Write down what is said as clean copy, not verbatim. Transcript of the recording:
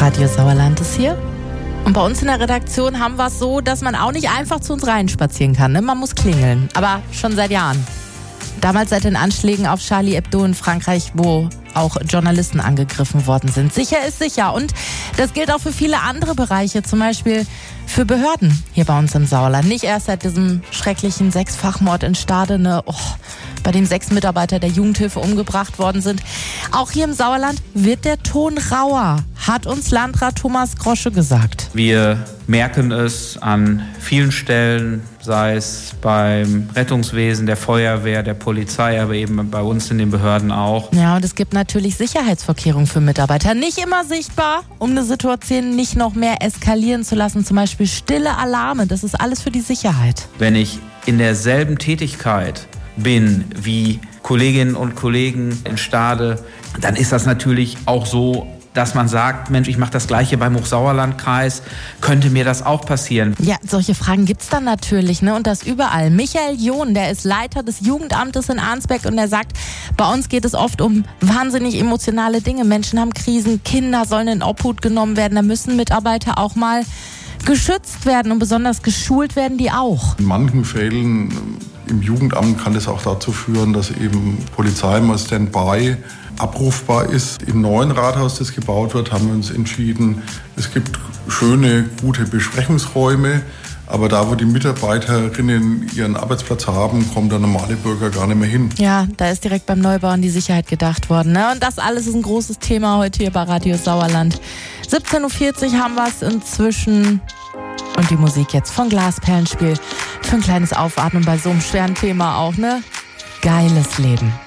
Radio Sauerland ist hier. Und bei uns in der Redaktion haben wir es so, dass man auch nicht einfach zu uns reinspazieren kann. Ne? Man muss klingeln, aber schon seit Jahren. Damals seit den Anschlägen auf Charlie Hebdo in Frankreich, wo auch Journalisten angegriffen worden sind. Sicher ist sicher. Und das gilt auch für viele andere Bereiche, zum Beispiel für Behörden hier bei uns im Sauerland. Nicht erst seit diesem schrecklichen 6-Fachmord in Stade, bei dem 6 Mitarbeiter der Jugendhilfe umgebracht worden sind. Auch hier im Sauerland wird der Ton rauer, hat uns Landrat Thomas Grosche gesagt. Wir merken es an vielen Stellen, sei es beim Rettungswesen, der Feuerwehr, der Polizei, aber eben bei uns in den Behörden auch. Ja, und es gibt natürlich Sicherheitsvorkehrungen für Mitarbeiter. Nicht immer sichtbar, um eine Situation nicht noch mehr eskalieren zu lassen. Zum Beispiel stille Alarme, das ist alles für die Sicherheit. Wenn ich in derselben Tätigkeit bin wie Kolleginnen und Kollegen in Stade, dann ist das natürlich auch so, dass man sagt, Mensch, ich mache das Gleiche beim Hochsauerlandkreis, könnte mir das auch passieren? Ja, solche Fragen gibt's dann natürlich, und das überall. Michael John, der ist Leiter des Jugendamtes in Arnsberg und der sagt, bei uns geht es oft um wahnsinnig emotionale Dinge. Menschen haben Krisen, Kinder sollen in Obhut genommen werden, da müssen Mitarbeiter auch mal geschützt werden und besonders geschult werden die auch. In manchen Fällen im Jugendamt kann das auch dazu führen, dass eben Polizei mal Standby abrufbar ist. Im neuen Rathaus, das gebaut wird, haben wir uns entschieden, es gibt schöne, gute Besprechungsräume, aber da, wo die Mitarbeiterinnen ihren Arbeitsplatz haben, kommt der normale Bürger gar nicht mehr hin. Ja, da ist direkt beim Neubau an die Sicherheit gedacht worden. Und das alles ist ein großes Thema heute hier bei Radio Sauerland. 17.40 Uhr haben wir es inzwischen. Und die Musik jetzt von Glasperlenspiel für ein kleines Aufatmen bei so einem schweren Thema auch, Geiles Leben.